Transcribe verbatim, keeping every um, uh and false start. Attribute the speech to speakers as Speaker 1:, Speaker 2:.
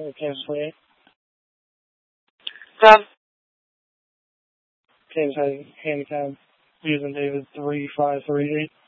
Speaker 1: Kansas twenty-eight.
Speaker 2: Done.
Speaker 1: Kansas has handicap using David three five three eight.